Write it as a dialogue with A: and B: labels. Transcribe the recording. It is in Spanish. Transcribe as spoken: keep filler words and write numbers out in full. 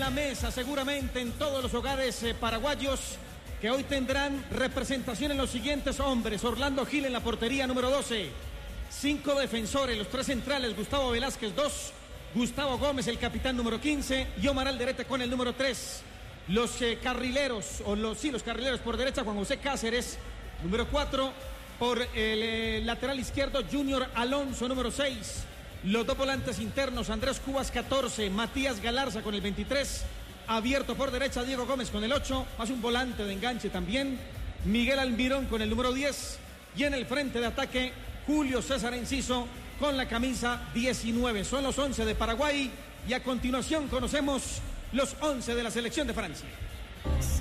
A: la mesa seguramente en todos los hogares eh, paraguayos, que hoy tendrán representación en los siguientes hombres. Orlando Gil en la portería número doce. Cinco defensores, los tres centrales, Gustavo Velázquez dos, Gustavo Gómez el capitán número quince y Omar Alderete con el número tres. Los eh, carrileros, o los, sí, los carrileros por derecha, Juan José Cáceres, número cuatro. Por el eh, lateral izquierdo, Junior Alonso, número seis. Los dos volantes internos, Andrés Cubas, catorce. Matías Galarza con el veintitrés. Abierto por derecha, Diego Gómez con el ocho. Más un volante de enganche también, Miguel Almirón con el número diez. Y en el frente de ataque, Julio César Enciso con la camisa diecinueve. Son los once de Paraguay. Y a continuación conocemos los once de la selección de Francia.